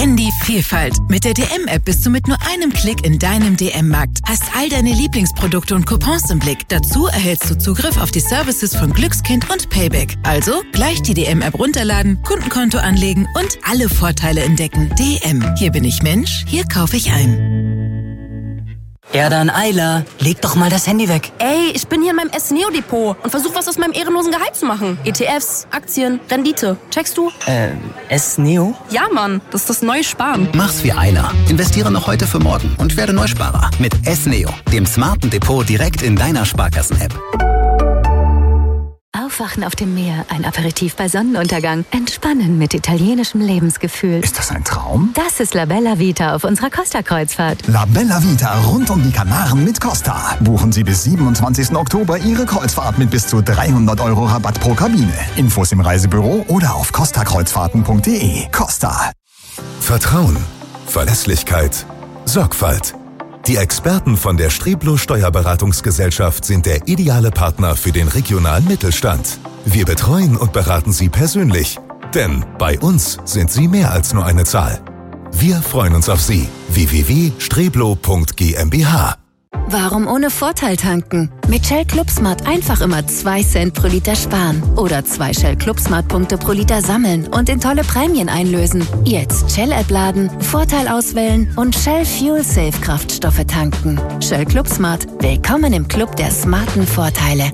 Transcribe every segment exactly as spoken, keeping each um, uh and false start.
Gern die Vielfalt. Mit der D M-App bist du mit nur einem Klick in deinem D M-Markt. Hast all deine Lieblingsprodukte und Coupons im Blick. Dazu erhältst du Zugriff auf die Services von Glückskind und Payback. Also gleich die D M-App runterladen, Kundenkonto anlegen und alle Vorteile entdecken. D M. Hier bin ich Mensch, hier kaufe ich ein. Ja dann, Ayla, leg doch mal das Handy weg. Ey, ich bin hier in meinem S-Neo-Depot und versuche was aus meinem ehrenlosen Gehalt zu machen. E T Fs, Aktien, Rendite. Checkst du? Äh, S-Neo? Ja, Mann, das ist das neue Sparen. Mach's wie Ayla. Investiere noch heute für morgen und werde Neusparer. Mit S-Neo, dem smarten Depot direkt in deiner Sparkassen-App. Aufwachen auf dem Meer, ein Aperitif bei Sonnenuntergang, entspannen mit italienischem Lebensgefühl. Ist das ein Traum? Das ist La Bella Vita auf unserer Costa-Kreuzfahrt. La Bella Vita rund um die Kanaren mit Costa. Buchen Sie bis siebenundzwanzigsten Oktober Ihre Kreuzfahrt mit bis zu dreihundert Euro Rabatt pro Kabine. Infos im Reisebüro oder auf costa kreuzfahrten punkt de. Costa. Vertrauen, Verlässlichkeit, Sorgfalt. Die Experten von der Streblo Steuerberatungsgesellschaft sind der ideale Partner für den regionalen Mittelstand. Wir betreuen und beraten Sie persönlich, denn bei uns sind Sie mehr als nur eine Zahl. Wir freuen uns auf Sie. w w w punkt streblo punkt g m b h. Warum ohne Vorteil tanken? Mit Shell Club Smart einfach immer zwei Cent pro Liter sparen. Oder zwei Shell Club Smart Punkte pro Liter sammeln und in tolle Prämien einlösen. Jetzt Shell-App laden, Vorteil auswählen und Shell Fuel Safe Kraftstoffe tanken. Shell Club Smart. Willkommen im Club der smarten Vorteile.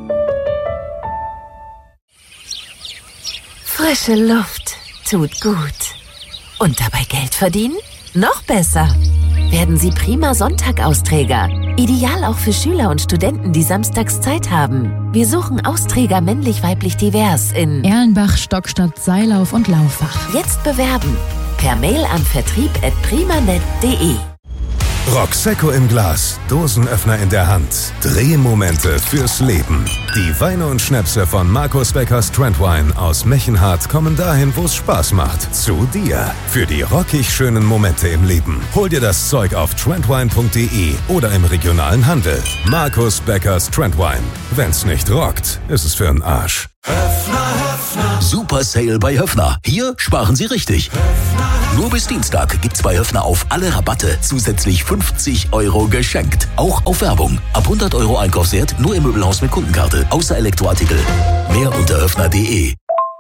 Frische Luft tut gut. Und dabei Geld verdienen? Noch besser. Werden Sie prima Sonntag-Austräger. Ideal auch für Schüler und Studenten, die samstags Zeit haben. Wir suchen Austräger männlich-weiblich divers in Erlenbach, Stockstadt, Seilauf und Laufach. Jetzt bewerben. Per Mail an vertrieb at primanet punkt de. Rocksecco im Glas, Dosenöffner in der Hand, Drehmomente fürs Leben. Die Weine und Schnäpse von Markus Beckers Trendwine aus Mechenhardt kommen dahin, wo es Spaß macht. Zu dir. Für die rockig schönen Momente im Leben. Hol dir das Zeug auf trendwine punkt de oder im regionalen Handel. Markus Beckers Trendwine. Wenn's nicht rockt, ist es für 'n Arsch. Höffner, Höffner. Super Sale bei Höffner. Hier sparen Sie richtig. Höffner. Nur bis Dienstag gibt's bei Höffner auf alle Rabatte zusätzlich fünfzig Euro geschenkt. Auch auf Werbung. Ab hundert Euro Einkaufswert nur im Möbelhaus mit Kundenkarte. Außer Elektroartikel. Mehr unter höffner punkt de.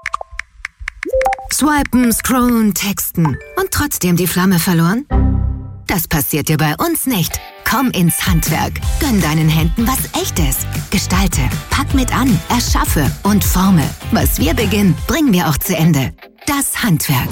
Swipen, scrollen, texten und trotzdem die Flamme verloren? Das passiert dir bei uns nicht. Komm ins Handwerk. Gönn deinen Händen was Echtes. Gestalte, pack mit an, erschaffe und forme. Was wir beginnen, bringen wir auch zu Ende. Das Handwerk.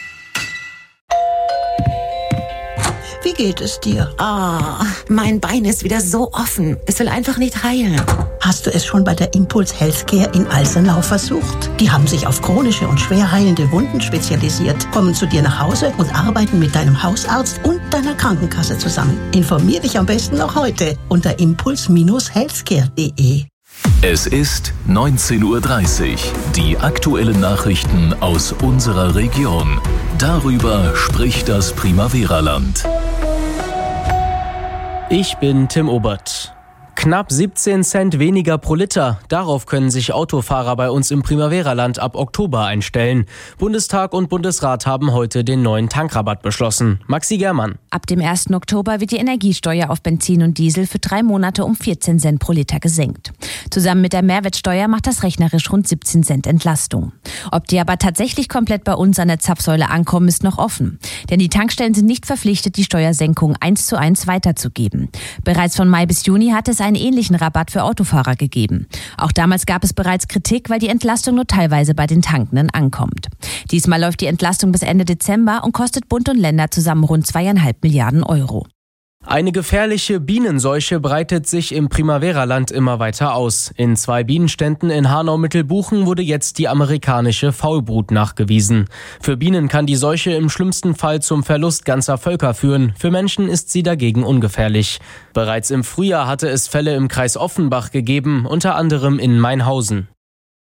Wie geht es dir? Ah, oh, mein Bein ist wieder so offen. Es will einfach nicht heilen. Hast du es schon bei der Impuls Healthcare in Alsenau versucht? Die haben sich auf chronische und schwer heilende Wunden spezialisiert, kommen zu dir nach Hause und arbeiten mit deinem Hausarzt und deiner Krankenkasse zusammen. Informier dich am besten noch heute unter impuls healthcare punkt de. Es ist neunzehn Uhr dreißig. Die aktuellen Nachrichten aus unserer Region. Darüber spricht das Primavera-Land. Ich bin Tim Obert. Knapp siebzehn Cent weniger pro Liter. Darauf können sich Autofahrer bei uns im Primavera-Land ab Oktober einstellen. Bundestag und Bundesrat haben heute den neuen Tankrabatt beschlossen. Maxi Germann. Ab dem ersten Oktober wird die Energiesteuer auf Benzin und Diesel für drei Monate um vierzehn Cent pro Liter gesenkt. Zusammen mit der Mehrwertsteuer macht das rechnerisch rund siebzehn Cent Entlastung. Ob die aber tatsächlich komplett bei uns an der Zapfsäule ankommen, ist noch offen. Denn die Tankstellen sind nicht verpflichtet, die Steuersenkung eins zu eins weiterzugeben. Bereits von Mai bis Juni hat es einen ähnlichen Rabatt für Autofahrer gegeben. Auch damals gab es bereits Kritik, weil die Entlastung nur teilweise bei den Tankenden ankommt. Diesmal läuft die Entlastung bis Ende Dezember und kostet Bund und Länder zusammen rund zweieinhalb Milliarden Euro. Eine gefährliche Bienenseuche breitet sich im Primavera-Land immer weiter aus. In zwei Bienenständen in Hanau-Mittelbuchen wurde jetzt die amerikanische Faulbrut nachgewiesen. Für Bienen kann die Seuche im schlimmsten Fall zum Verlust ganzer Völker führen. Für Menschen ist sie dagegen ungefährlich. Bereits im Frühjahr hatte es Fälle im Kreis Offenbach gegeben, unter anderem in Mainhausen.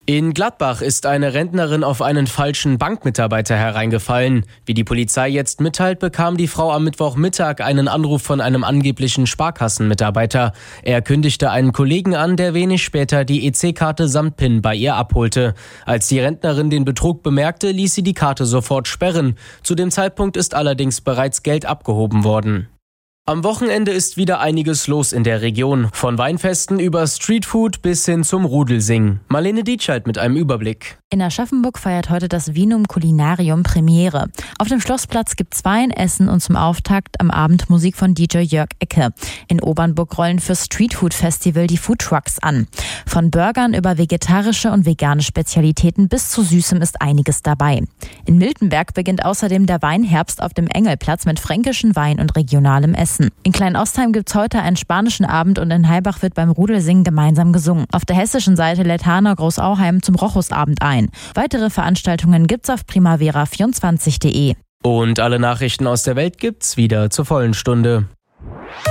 In Gladbach ist eine Rentnerin auf einen falschen Bankmitarbeiter hereingefallen. Wie die Polizei jetzt mitteilt, bekam die Frau am Mittwochmittag einen Anruf von einem angeblichen Sparkassenmitarbeiter. Er kündigte einen Kollegen an, der wenig später die E C-Karte samt PIN bei ihr abholte. Als die Rentnerin den Betrug bemerkte, ließ sie die Karte sofort sperren. Zu dem Zeitpunkt ist allerdings bereits Geld abgehoben worden. Am Wochenende ist wieder einiges los in der Region. Von Weinfesten über Streetfood bis hin zum Rudelsingen. Marlene Dietschalt mit einem Überblick. In Aschaffenburg feiert heute das Vinum Culinarium Premiere. Auf dem Schlossplatz gibt's Wein, Essen und zum Auftakt am Abend Musik von D J Jörg Ecke. In Obernburg rollen für Streetfood Festival die Foodtrucks an. Von Burgern über vegetarische und vegane Spezialitäten bis zu Süßem ist einiges dabei. In Miltenberg beginnt außerdem der Weinherbst auf dem Engelplatz mit fränkischen Wein und regionalem Essen. In Kleinostheim gibt's heute einen spanischen Abend und in Heilbach wird beim Rudelsingen gemeinsam gesungen. Auf der hessischen Seite lädt Hanau Großauheim zum Rochusabend ein. Weitere Veranstaltungen gibt's auf primavera vierundzwanzig punkt de. Und alle Nachrichten aus der Welt gibt's wieder zur vollen Stunde.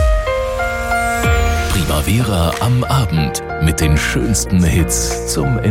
Primavera am Abend mit den schönsten Hits zum Ende.